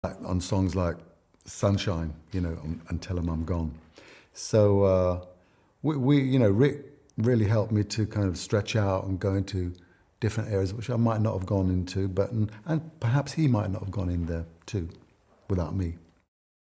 on songs like Sunshine, and Tell 'Em I'm Gone. So Rick really helped me to kind of stretch out and go into different areas which I might not have gone into, and perhaps he might not have gone in there too, without me.